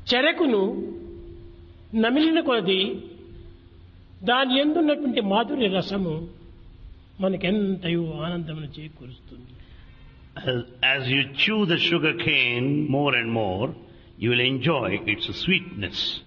చెరకును నమిలిన కొలది దాని యందున్నటువంటి మాధుర్య రసము మనకెంతయో ఆనందమును చేకూరుస్తుంది. As you chew the sugar cane more and more, you will enjoy its sweetness.